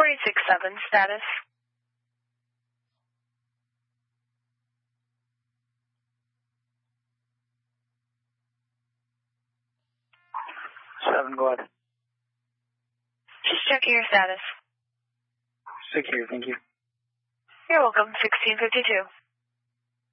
4867 status. 7, go ahead. Just checking your status. Secure, thank you. You're welcome. 1652.